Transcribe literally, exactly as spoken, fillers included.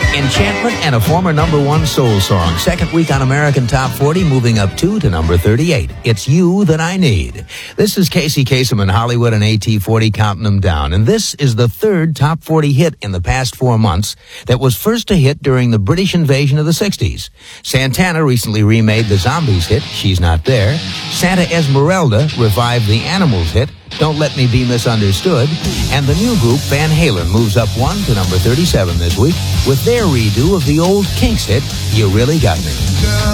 Enchantment and a former number one soul song. Second week on American Top forty, moving up two to number thirty-eight. It's You That I Need. This is Casey Kasem in Hollywood and A T forty counting them down. And this is the third Top forty hit in the past four months that was first to hit during the British invasion of the sixties. Santana recently remade the Zombies hit, She's Not There. Santa Esmeralda revived the Animals hit, Don't Let Me Be Misunderstood. And the new group Van Halen moves up one to number thirty-seven this week with their redo of the old Kinks hit, You Really Got Me.